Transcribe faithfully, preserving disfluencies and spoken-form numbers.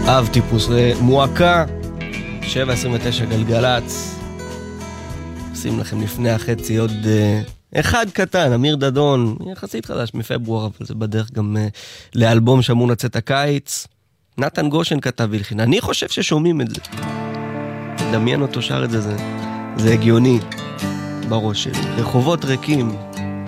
אב טיפוס מועקה, שבע עשרים ותשע גלגלץ. עושים לכם לפני החצי עוד uh, אחד קטן, אמיר דדון, יחסית חדש מפברואר, אבל זה בדרך גם uh, לאלבום שאמור לצאת הקיץ. נתן גושן כתב והלחין. אני חושב ששומעים את זה. דמיין אותו שר את זה, זה, זה הגיוני בראש שלי. רחובות ריקים.